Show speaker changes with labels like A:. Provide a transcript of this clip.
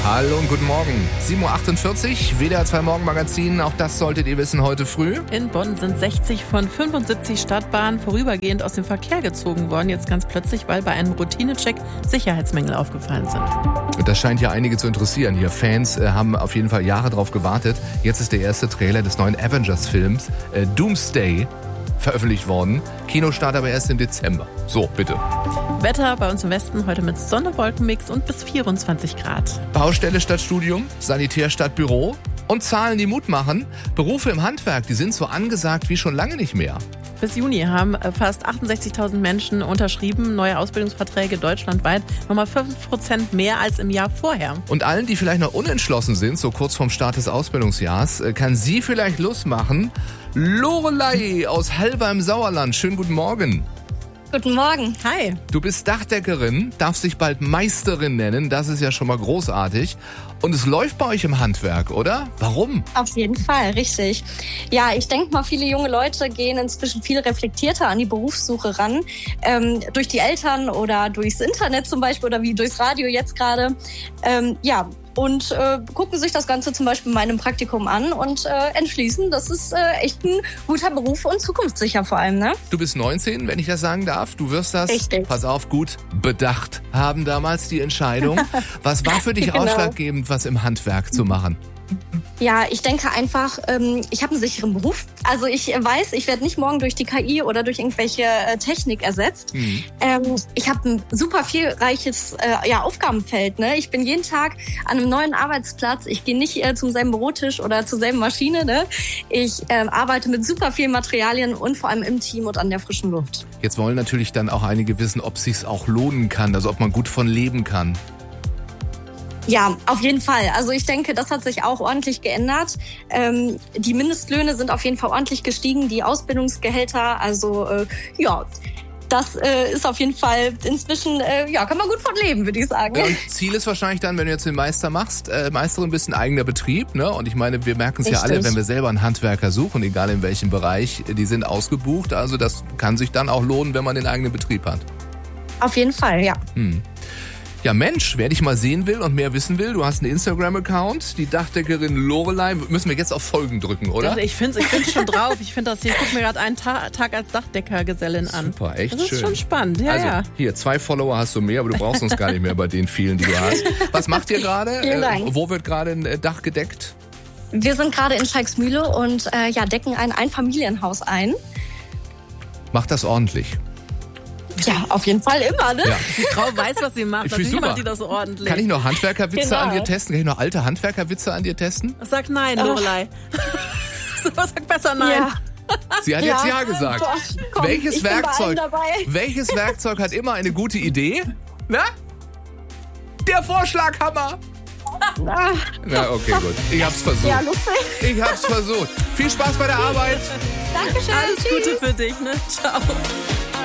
A: Hallo und guten Morgen. 7.48 Uhr, WDR 2 Morgenmagazin. Auch das solltet ihr wissen heute früh.
B: In Bonn sind 60 von 75 Stadtbahnen vorübergehend aus dem Verkehr gezogen worden. Jetzt ganz plötzlich, weil bei einem Routinecheck Sicherheitsmängel aufgefallen sind.
A: Und das scheint ja einige zu interessieren. Hier Fans haben auf jeden Fall Jahre drauf gewartet. Jetzt ist der erste Trailer des neuen Avengers-Films Doomsday veröffentlicht worden. Kinostart aber erst im Dezember. So, bitte.
B: Wetter bei uns im Westen heute mit Sonne-Wolkenmix und bis 24 Grad.
A: Baustelle statt Studium, Sanitär statt Büro und Zahlen, die Mut machen. Berufe im Handwerk, die sind so angesagt wie schon lange nicht mehr.
B: Bis Juni haben fast 68.000 Menschen unterschrieben, neue Ausbildungsverträge deutschlandweit, nochmal 5% mehr als im Jahr vorher.
A: Und allen, die vielleicht noch unentschlossen sind, so kurz vorm Start des Ausbildungsjahrs, kann sie vielleicht Lust machen. Lorelei aus Halver im Sauerland, schönen guten Morgen.
C: Guten Morgen.
B: Hi.
A: Du bist Dachdeckerin, darfst dich bald Meisterin nennen, das ist ja schon mal großartig. Und es läuft bei euch im Handwerk, oder? Warum?
C: Auf jeden Fall, richtig. Ja, ich denke mal, viele junge Leute gehen inzwischen viel reflektierter an die Berufssuche ran. Durch die Eltern oder durchs Internet zum Beispiel oder wie durchs Radio jetzt gerade. Und gucken sich das Ganze zum Beispiel in meinem Praktikum an und entschließen, das ist echt ein guter Beruf und zukunftssicher vor allem, ne?
A: Du bist 19, wenn ich das sagen darf. Du wirst das,
C: richtig,
A: pass auf, gut bedacht haben damals die Entscheidung. Was war für dich
C: genau
A: ausschlaggebend, was im Handwerk zu machen?
C: Ja, ich denke einfach, ich habe einen sicheren Beruf. Also ich weiß, ich werde nicht morgen durch die KI oder durch irgendwelche Technik ersetzt. Ich habe ein super vielreiches Aufgabenfeld. Ne? Ich bin jeden Tag an einem neuen Arbeitsplatz. Ich gehe nicht zum selben Bürotisch oder zur selben Maschine. Ne? Ich arbeite mit super vielen Materialien und vor allem im Team und an der frischen Luft.
A: Jetzt wollen natürlich dann auch einige wissen, ob es sich auch lohnen kann, also ob man gut von leben kann.
C: Ja, auf jeden Fall. Also ich denke, das hat sich auch ordentlich geändert. Die Mindestlöhne sind auf jeden Fall ordentlich gestiegen, die Ausbildungsgehälter. Also das ist auf jeden Fall inzwischen, kann man gut von leben, würde ich sagen.
A: Ja, und Ziel ist wahrscheinlich dann, wenn du jetzt den Meister machst, Meisterin bist, ein eigener Betrieb. Ne? Und ich meine, wir merken es ja alle, wenn wir selber einen Handwerker suchen, egal in welchem Bereich, die sind ausgebucht. Also das kann sich dann auch lohnen, wenn man den eigenen Betrieb hat.
C: Auf jeden Fall, ja.
A: Ja Mensch, wer dich mal sehen will und mehr wissen will, du hast einen Instagram-Account, die Dachdeckerin Lorelei. Müssen wir jetzt auf Folgen drücken, oder?
B: Ja, ich finde schon drauf. Ich finde das hier, ich gucke mir gerade einen Tag als Dachdeckergesellin an.
A: Super, echt schön.
B: Das ist schon spannend, ja,
A: also,
B: ja.
A: Hier, 2 Follower hast du mehr, aber du brauchst uns gar nicht mehr bei den vielen, die du hast. Was macht ihr gerade?
C: Vielen Dank.
A: Wo wird gerade ein Dach gedeckt?
C: Wir sind gerade in Schalksmühle und decken ein Einfamilienhaus ein.
A: Macht das ordentlich?
C: Ja, auf jeden Fall immer, ne?
A: Ja.
B: Die Frau weiß, was sie macht. Natürlich macht die das ordentlich.
A: Kann ich noch Handwerkerwitze an dir testen? Kann ich noch alte Handwerkerwitze an dir testen?
B: Sag nein, Lorelei. Sag besser nein.
C: Ja.
A: Sie hat jetzt Ja gesagt.
C: Doch, komm,
A: Welches Werkzeug hat immer eine gute Idee? Na? Der Vorschlaghammer. Na, okay, gut. Ich hab's versucht.
C: Ja, lustig.
A: Ich hab's versucht. Viel Spaß bei der Arbeit.
C: Dankeschön.
B: Alles
C: Tschüss.
B: Gute für dich, ne? Ciao.